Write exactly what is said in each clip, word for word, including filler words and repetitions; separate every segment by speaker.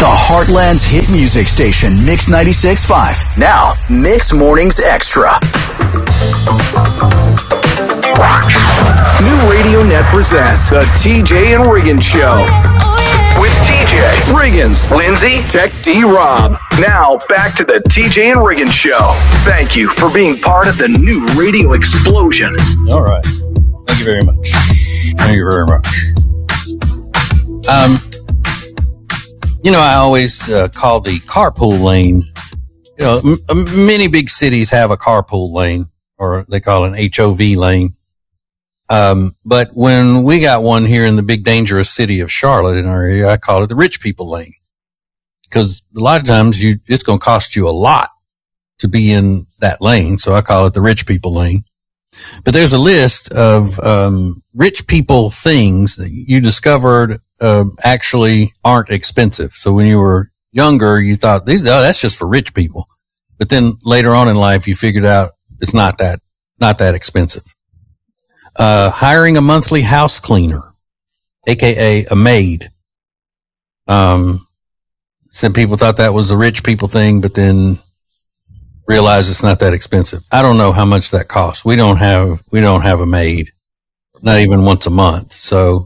Speaker 1: The Heartland's hit music station, Mix ninety-six point five. Now, Mix Mornings Extra. New Radio Net presents the T J and Riggins Show. With T J, Riggins, Lindsay, Tech D-Rob. Now, back to the T J and Riggins Show. Thank you for being part of the new radio explosion.
Speaker 2: All right. Thank you very much. Thank you very much. Um, you know, I always uh, call the carpool lane, you know, m- many big cities have a carpool lane, or they call it an H O V lane. Um, but when we got one here in the big dangerous city of Charlotte in our area, I call it the rich people lane. Because a lot of times you, it's going to cost you a lot to be in that lane. So I call it the rich people lane. But there's a list of, um, rich people things that you discovered, uh, actually aren't expensive. So when you were younger, you thought these, oh, that's just for rich people. But then later on in life, you figured out it's not that, not that expensive. Uh, hiring a monthly house cleaner, aka a maid. Um, some people thought that was a rich people thing, but then realized it's not that expensive. I don't know how much that costs. We don't have, we don't have a maid, not even once a month. So,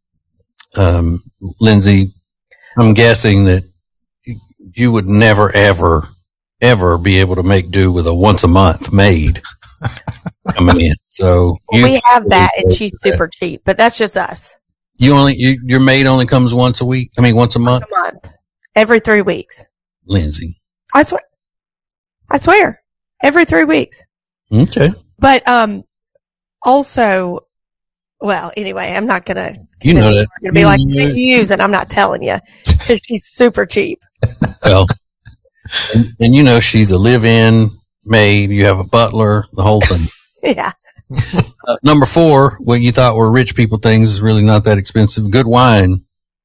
Speaker 2: um, Lindsay, I'm guessing that you would never, ever, ever be able to make do with a once a month maid coming in. So
Speaker 3: well, we have that, and she's super cheap, but that's just us.
Speaker 2: You only you, your maid only comes once a week. I mean, once a month.
Speaker 3: Once a month, every three weeks.
Speaker 2: Lindsay,
Speaker 3: I swear, I swear, every three weeks.
Speaker 2: Okay,
Speaker 3: but um, also, well, anyway, I'm not gonna.
Speaker 2: You know that
Speaker 3: you're gonna be like use, and I'm not telling you because she's super cheap.
Speaker 2: Well, and, and you know she's a live-in maid. You have a butler, the whole thing.
Speaker 3: Yeah.
Speaker 2: Uh, number four, what you thought were rich people things is really not that expensive. Good wine.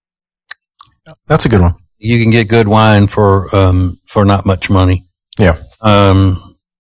Speaker 4: That's a good one.
Speaker 2: You can get good wine for, um, for not much money.
Speaker 4: Yeah.
Speaker 2: Um,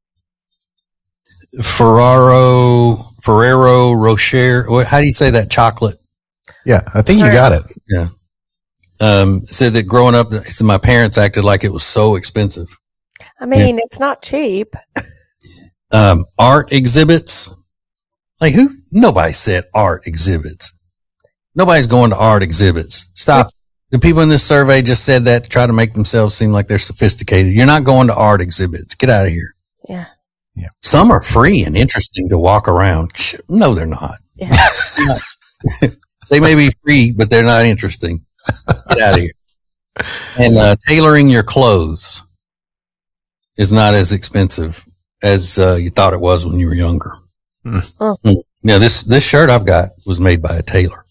Speaker 2: Ferraro, Ferrero Rocher. How do you say that? Chocolate.
Speaker 4: Yeah. I think you got it.
Speaker 2: Yeah. Um, said that growing up, said my parents acted like it was so expensive.
Speaker 3: I mean, yeah. It's not cheap.
Speaker 2: Um, art exhibits. Like who? Nobody said art exhibits. Nobody's going to art exhibits. Stop. The people in this survey just said that to try to make themselves seem like they're sophisticated. You're not going to art exhibits. Get out of here.
Speaker 3: Yeah.
Speaker 2: Yeah. Some are free and interesting to walk around. No, they're not.
Speaker 3: Yeah.
Speaker 2: They may be free, but they're not interesting. Get out of here. And, uh, tailoring your clothes is not as expensive as uh, you thought it was when you were younger. Mm. Oh. Yeah, this this shirt I've got was made by a tailor.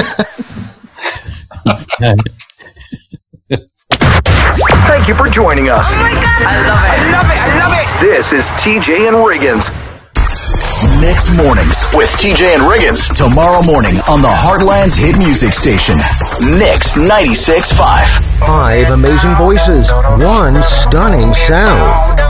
Speaker 1: Thank you for joining us.
Speaker 5: Oh my God. I love it. I love it. I love it.
Speaker 1: This is T J and Riggins. Mix Mornings with T J and Riggins. Tomorrow morning on the Heartland's hit music station, Mix ninety-six point five.
Speaker 6: Five amazing voices, one stunning sound.